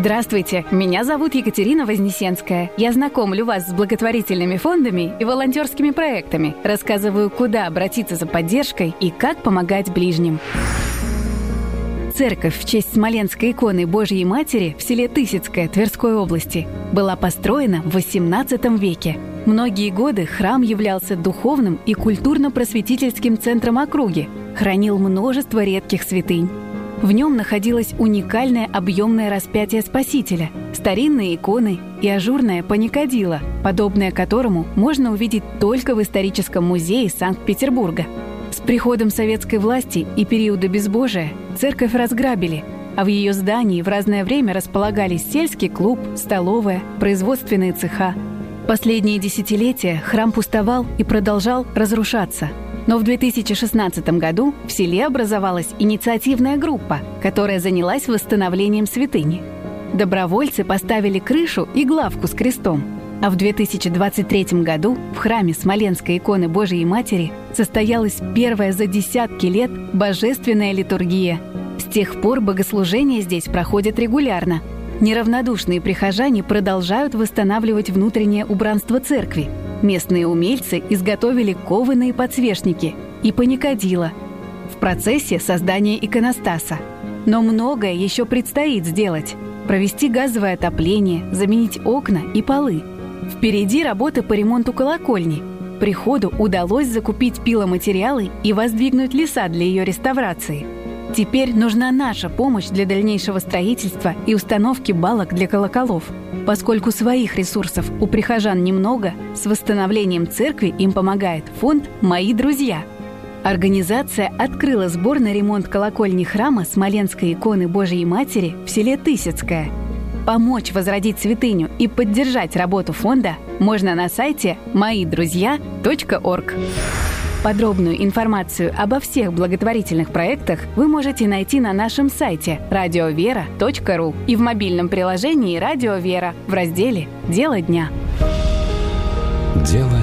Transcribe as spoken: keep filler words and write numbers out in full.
Здравствуйте, меня зовут Екатерина Вознесенская. Я знакомлю вас с благотворительными фондами и волонтерскими проектами. Рассказываю, куда обратиться за поддержкой и как помогать ближним. Церковь в честь Смоленской иконы Божьей Матери в селе Тысяцкое Тверской области была построена в восемнадцатом веке. Многие годы храм являлся духовным и культурно-просветительским центром округи, хранил множество редких святынь. В нем находилось уникальное объемное распятие Спасителя, старинные иконы и ажурное паникадило, подобное которому можно увидеть только в историческом музее Санкт-Петербурга. С приходом советской власти и периода безбожия церковь разграбили, а в ее здании в разное время располагались сельский клуб, столовая, производственные цеха. Последние десятилетия храм пустовал и продолжал разрушаться. Но в две тысячи шестнадцатом году в селе образовалась инициативная группа, которая занялась восстановлением святыни. Добровольцы поставили крышу и главку с крестом. А в две тысячи двадцать третьем году в храме Смоленской иконы Божией Матери состоялась первая за десятки лет божественная литургия. С тех пор богослужения здесь проходят регулярно. Неравнодушные прихожане продолжают восстанавливать внутреннее убранство церкви. Местные умельцы изготовили кованые подсвечники и паникадило. В процессе создания иконостаса. Но многое еще предстоит сделать. Провести газовое отопление, заменить окна и полы. Впереди работа по ремонту колокольни. Приходу удалось закупить пиломатериалы и воздвигнуть леса для ее реставрации. Теперь нужна наша помощь для дальнейшего строительства и установки балок для колоколов. Поскольку своих ресурсов у прихожан немного, с восстановлением церкви им помогает фонд «Мои друзья». Организация открыла сбор на ремонт колокольни храма Смоленской иконы Божией Матери в селе Тысяцкое. Помочь возродить святыню и поддержать работу фонда можно на сайте мои друзья точка орг. Подробную информацию обо всех благотворительных проектах вы можете найти на нашем сайте радиовера точка ру и в мобильном приложении «Радио Вера» в разделе «Дело дня». Дело